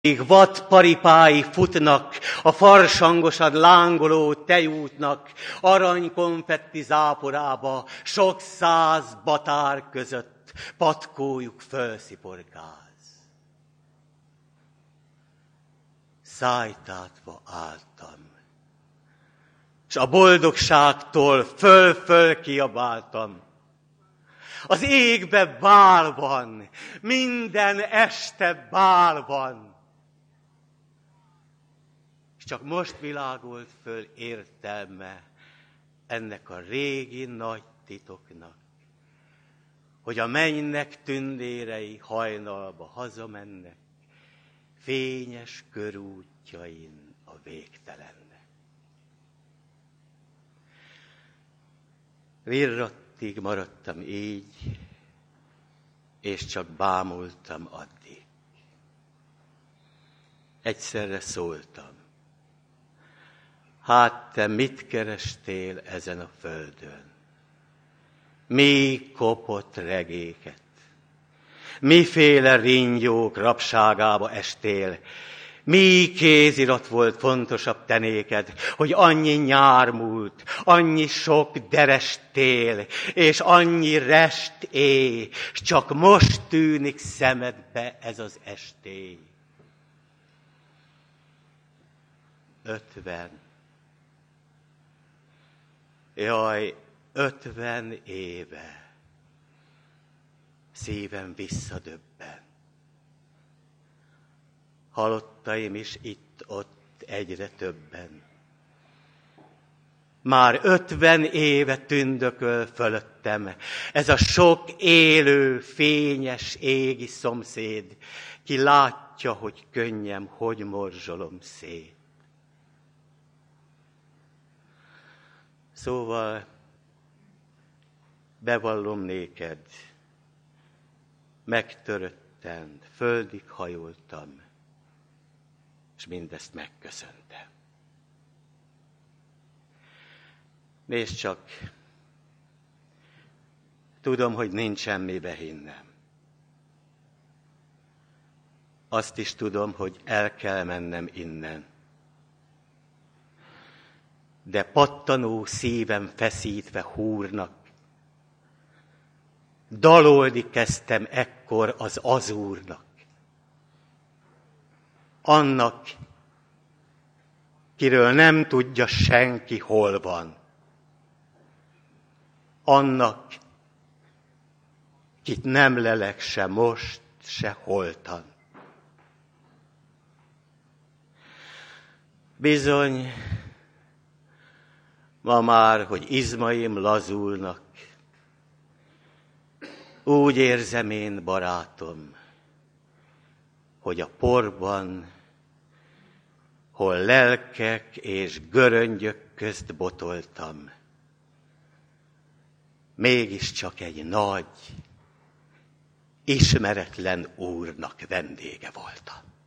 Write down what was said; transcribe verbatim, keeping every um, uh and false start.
Míg vadparipái futnak a farsangosad lángoló tejútnak, aranykonfetti záporába sok száz batár között patkójuk fölsziporkáz. Szájtátva álltam, s a boldogságtól föl-föl kiabáltam. Az égbe bál van, minden este bál van. És csak most világolt föl értelme ennek a régi nagy titoknak, hogy a mennynek tündérei hajnalba hazamennek, fényes körútjain a végtelennek. Virrattig maradtam így, és csak bámultam addig. Egyszerre szóltam. Hát te mit kerestél ezen a földön? Mi kopott regéket? Miféle ringyók rabságába estél? Mi kézirat volt fontosabb tenéked, hogy annyi nyár múlt, annyi sok deres tél, és annyi rest éj, s csak most tűnik szemedbe ez az estély. Ötven. Jaj, ötven éve. Szívem visszadöbben. Halottaim is itt-ott egyre többen. Már ötven éve tündököl fölöttem ez a sok élő, fényes égi szomszéd, ki látja, hogy könnyem, hogy morzsolom szét. Szóval bevallom néked, megtörötten, földig hajoltam, és mindezt megköszöntem. Nézd csak, tudom, hogy nincs semmibe hinnem. Azt is tudom, hogy el kell mennem innen. De pattanó szívem feszítve húrnak, dalolni kezdtem ekkor az azúrnak. Annak, kiről nem tudja senki, hol van. Annak, kit nem lelek se most, se holtan. Bizony, ma már, hogy izmaim lazulnak, úgy érzem én, barátom, hogy a porban, hol lelkek és göröngyök közt botoltam, mégiscsak egy nagy, ismeretlen úrnak vendége voltam.